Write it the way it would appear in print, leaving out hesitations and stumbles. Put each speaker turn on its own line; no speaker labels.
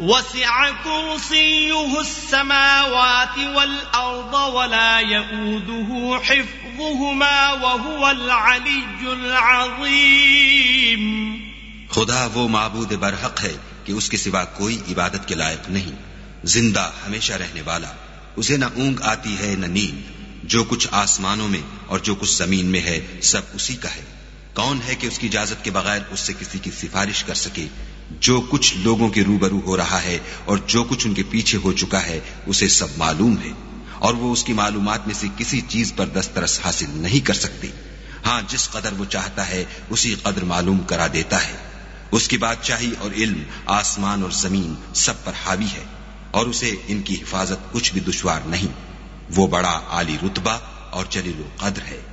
वसिअ कुर्सियुहु अस्समावाति वल अर्द वला यऊदुहु हिफ्ज़ुहुमा वहुवल अलिय्युल अज़ीम।
खुदा वो माबूद बरहक है कि उसके सिवा कोई इबादत के लायक नहीं, जिंदा हमेशा रहने वाला, उसे न ऊंग आती है न नींद। जो कुछ आसमानों में और जो कुछ जमीन में है सब उसी का है। कौन है कि उसकी इजाजत के बगैर उससे किसी की सिफारिश कर सके? जो कुछ लोगों के रूबरू हो रहा है और जो कुछ उनके पीछे हो चुका है उसे सब मालूम है, और वो उसकी मालूमात में से किसी चीज पर दस्तरस हासिल नहीं कर सकती। हाँ, जिस कदर वो चाहता है उसी कदर मालूम करा देता है। उसकी बादशाही और इल्म आसमान और जमीन सब पर हावी है, और उसे इनकी हिफाजत कुछ भी दुश्वार नहीं। वो बड़ा आली रुतबा और जलील कद्र है।